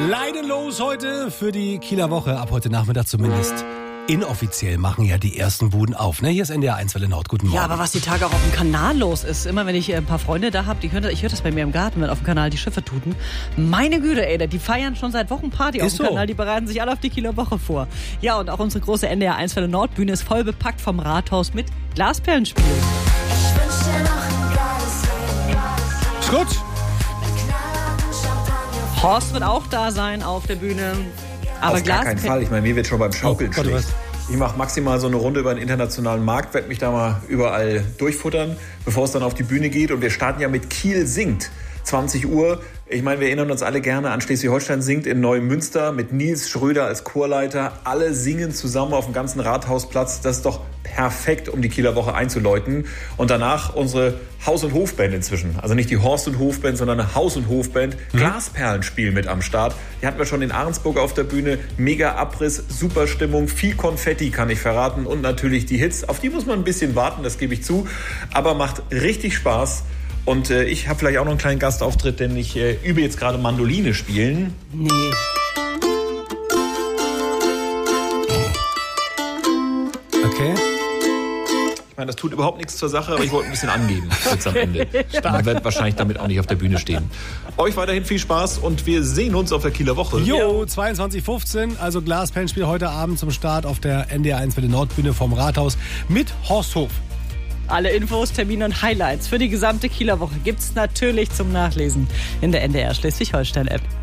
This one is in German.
Leidenlos heute für die Kieler Woche, ab heute Nachmittag zumindest. Inoffiziell machen ja die ersten Buden auf. Ne? Hier ist NDR 1 Welle Nord. Guten Morgen. Ja, aber was die Tage auch auf dem Kanal los ist, immer wenn ich ein paar Freunde da habe, ich höre das bei mir im Garten, wenn auf dem Kanal die Schiffe tuten. Meine Güte, ey, die feiern schon seit Wochen Party auf dem Kanal, die bereiten sich alle auf die Kieler Woche vor. Ja, und auch unsere große NDR 1 Welle Nord Bühne ist voll bepackt vom Rathaus mit Glasperlenspiel. Ich wünsch dir noch ein geiles Leben. Ist gut. Horst wird auch da sein auf der Bühne. Aber auf gar keinen Fall. Ich meine, mir wird schon beim Schaukeln schlecht. Ich mache maximal so eine Runde über den internationalen Markt, werde mich da mal überall durchfuttern, bevor es dann auf die Bühne geht. Und wir starten ja mit Kiel singt. 20 Uhr. Ich meine, wir erinnern uns alle gerne an Schleswig-Holstein singt in Neumünster mit Nils Schröder als Chorleiter. Alle singen zusammen auf dem ganzen Rathausplatz. Das ist doch perfekt, um die Kieler Woche einzuläuten. Und danach unsere Haus- und Hofband inzwischen. Also nicht die Horst- und Hofband, sondern eine Haus- und Hofband. Glasperlenspiel mit am Start. Die hatten wir schon in Ahrensburg auf der Bühne. Mega Abriss, super Stimmung, viel Konfetti kann ich verraten. Und natürlich die Hits. Auf die muss man ein bisschen warten, das gebe ich zu. Aber macht richtig Spaß. Und ich habe vielleicht auch noch einen kleinen Gastauftritt, denn ich übe jetzt gerade Mandoline spielen. Nee. Okay. Ich meine, das tut überhaupt nichts zur Sache, aber ich wollte ein bisschen angeben jetzt am Ende. Man wird wahrscheinlich damit auch nicht auf der Bühne stehen. Euch weiterhin viel Spaß und wir sehen uns auf der Kieler Woche. Jo, 22:15, also Glasperlenspiel heute Abend zum Start auf der NDR 1 Welle Nord Bühne vom Rathaus mit Horst Hof. Alle Infos, Termine und Highlights für die gesamte Kieler Woche gibt's natürlich zum Nachlesen in der NDR Schleswig-Holstein-App.